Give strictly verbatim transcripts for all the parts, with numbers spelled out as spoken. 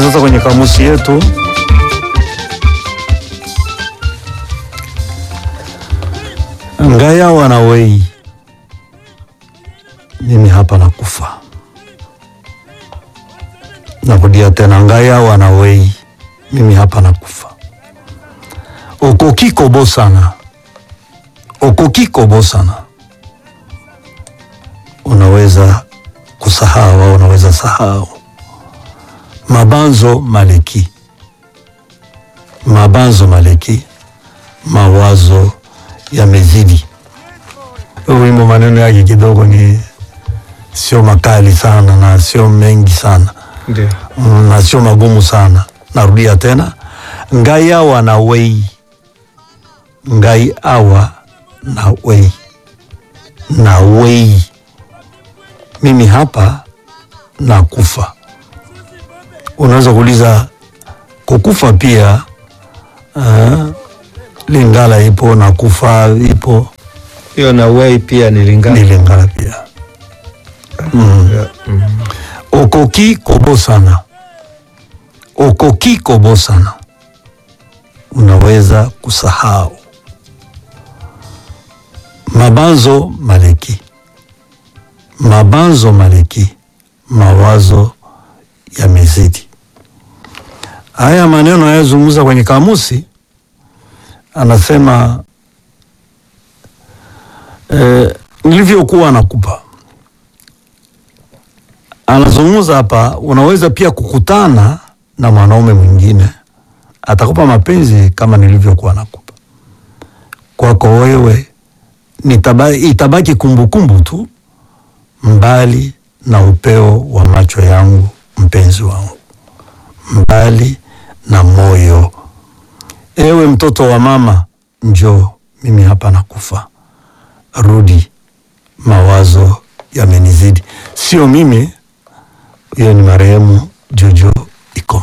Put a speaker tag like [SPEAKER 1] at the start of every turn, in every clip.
[SPEAKER 1] sasa kwenye kamusi yetu. Ngaya wanawei, mimi hapa nakufa. Nakudia tena, ngaya wanawei, mimi hapa nakufa. Okoki kobo sana, okoki kobo sana. Unaweza kusahau au unaweza sahau. Mabanzo maleki, mabanzo maleki, mawazo yamezidi. Wimbo maneno yake kidogo ni sio makali sana na sio mengi sana.
[SPEAKER 2] Ndio.
[SPEAKER 1] Na sio magumu sana. Narudia tena, ngai awa na wei, ngai awa na wei, na wei, mimi hapa na kufa. Unaweza kuuliza kukufa pia, uh, Lingala ipo na kufa ipo.
[SPEAKER 2] Hiyo na wei pia ni Lingala.
[SPEAKER 1] Ni Lingala pia. Mm.
[SPEAKER 2] Yeah. Mm.
[SPEAKER 1] Okoki kobo sana, okoki kobo sana. Unaweza kusahau. Mabanzo maleki, mabanzo maleki, mawazo yamezidi. Haya maneno yanayozungumza kwenye kamusi, anasema eh, nilivyokuwa nakupa. Anazungumza hapa, unaweza pia kukutana na mwanaume mwingine atakupa mapenzi kama nilivyokuwa nakupa. Kwako wewe nitabaki, itabaki kumbukumbu tu, mbali na upeo wa macho yangu, mpenzi wangu, mbali na moyo. Ewe mtoto wa mama, njoo, mimi hapa nakufa. Rudi, mawazo yamenizidi. Sio mimi, hiyo ni marehemu Jojo Ikomo.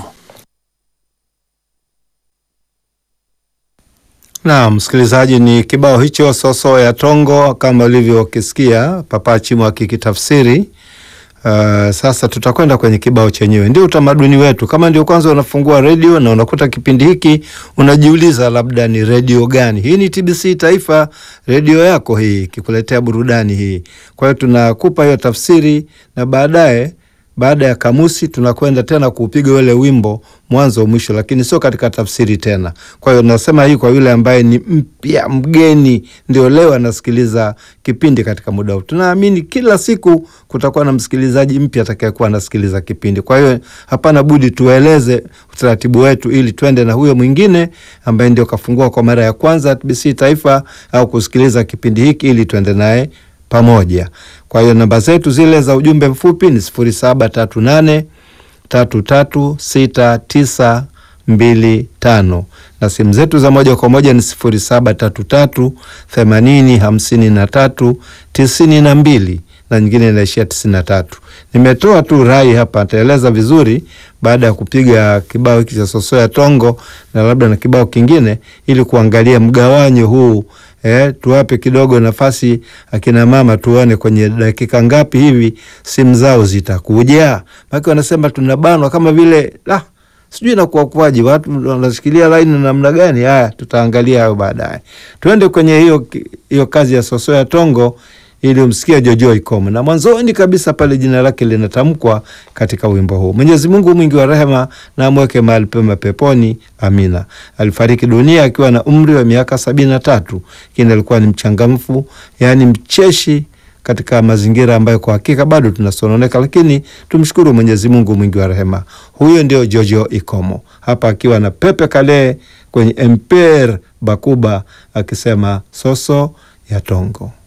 [SPEAKER 2] Na msikilizaji, ni kibao hicho Soso ya Tongo kama ulivyokisikia Papa Chimu akikitafsiri. Uh, sasa tutakwenda kwenye kibao chenyewe. Ndio utamaduni wetu. Kama ndio kwanza unafungua radio na unakuta kipindi hiki, unajiuliza labda ni radio gani? Hii ni T B C Taifa, radio yako hii, kikuletea burudani hii. Kwa hiyo tunakupa hiyo tafsiri na baadaye baada ya kamusi tunakwenda tena kuupiga ule wimbo mwanzo mwisho, lakini sio katika tafsiri tena. Kwa hiyo nasema hii kwa yule ambaye ni mpya, mgeni, ndio leo anasikiliza kipindi katika muda huu. Tunaamini kila siku kutakuwa na msikilizaji mpya atakayekuwa anasikiliza kipindi. Kwa hiyo hapana budi tueleze utaratibu wetu ili tuende na huyo mwingine ambaye ndio kafungua kwa mara ya kwanza T B C Taifa au kusikiliza kipindi hiki ili tuende naye pamoja. Kwa hiyo namba zetu zile za ujumbe mfupi ni sifuri saba tatu nane tatu tatu sita tisa mbili tano na simu zetu za moja kwa moja ni sifuri saba tatu tatu themanini hamsini na tatu tisini na mbili na nyingine inaishia tisini na tatu. Nimetoa tu rai hapa, nitaeleza vizuri baada ya kupiga kibao hiki cha Soso ya Tongo na labda na kibao kingine ili kuangalia mgawanyo huu. Eh, tuwape kidogo nafasi akina mama tuone kwenye dakika ngapi hivi simu zao zitakuja. Maki wanasema tunabanwa kama vile ah, sijui na kwa kwaji watu wanashikilia line namna gani. Haya tutaangalia hayo baadaye. Tuende kwenye hiyo hiyo kazi ya Soso ya Tongo ili umsikie Jojo Ikomo. Na mwanzoni kabisa pale jina lake linatamkwa katika wimbo huu. Mwenyezi Mungu mwingi wa rehema na amweke mahali pema peponi. Amina. Alifariki dunia akiwa na umri wa miaka sabini na tatu. Lakini alikuwa ni mchangamfu, yani mcheshi katika mazingira ambayo kwa hakika bado tunasononeka, lakini tumshukuru Mwenyezi Mungu mwingi wa rehema. Huyo ndio Jojo Ikomo. Hapa akiwa na Pepe Kale kwenye Emper Bakuba akisema Soso ya Tongo.